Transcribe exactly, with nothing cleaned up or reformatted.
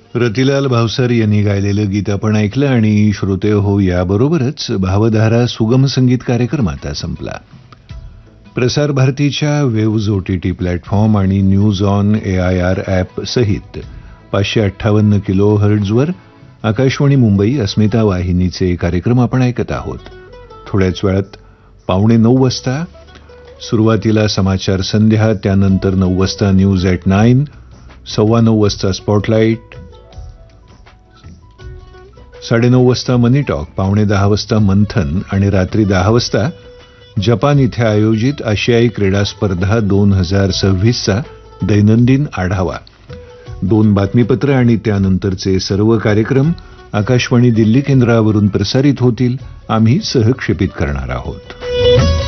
रतिलाल भावसार यांनी गायलेलं गीत आपण ऐकलं आणि श्रोते हो याबरोबरच भावधारा सुगम संगीत कार्यक्रम आता संपला. प्रसार भारतीच्या वेव्ज ओटीटी प्लॅटफॉर्म आणि न्यूज ऑन एआयआर ॲप सहित पाचशे अठ्ठावन्न किलो हर्ट्झवर आकाशवाणी मुंबई अस्मिता वाहिनीचे कार्यक्रम आपण ऐकत आहोत. थोड्याच वेळात पावणे नऊ वाजता सुरुवातीला समाचार संध्या, त्यानंतर नऊ वाजता न्यूज ॲट नाईन, सव्वा नऊ वाजता स्पॉटलाईट, साडेनऊ वाजता मनी टॉक, पावणे दहा वाजता मंथन आणि रात्री दहा वाजता जपान इथे आयोजित आशियाई क्रीडा स्पर्धा दोन हजार सव्वीसचा दैनंदिन आढावा. दोन बातमीपत्र आणि त्यानंतरचे सर्व कार्यक्रम आकाशवाणी दिल्ली केंद्रावरून प्रसारित होतील. आम्ही सहक्षेपित करणार आहोत.